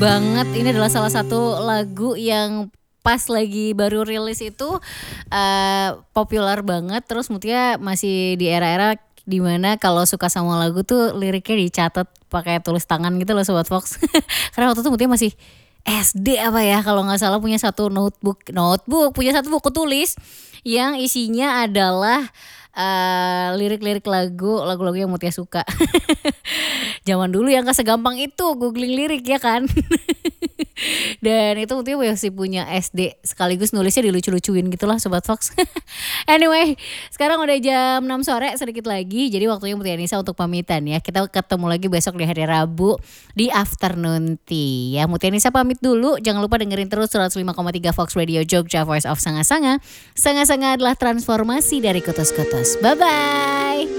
banget. Ini adalah salah satu lagu yang pas lagi baru rilis itu populer banget. Terus Mutia masih di era-era dimana kalau suka sama lagu tuh liriknya dicatat pakai tulis tangan gitu loh Sobat Fox. Karena waktu itu Mutia masih SD apa ya kalau nggak salah punya satu notebook punya satu buku tulis yang isinya adalah lirik-lirik lagu-lagu yang Mutia suka. Zaman dulu yang gak segampang itu googling lirik ya kan. Dan itu Mutia masih punya SD sekaligus nulisnya dilucu-lucuin gitulah Sobat Fox. Anyway, sekarang udah jam 6 sore sedikit lagi. Jadi waktunya Mutia Nisa untuk pamitan ya. Kita ketemu lagi besok di hari Rabu di Afternoon Tea ya. Mutia Nisa pamit dulu. Jangan lupa dengerin terus 105,3 Fox Radio Jogja, Voice of Sanga-Sanga. Sanga-Sanga adalah transformasi dari kotos-kotos. Bye-bye.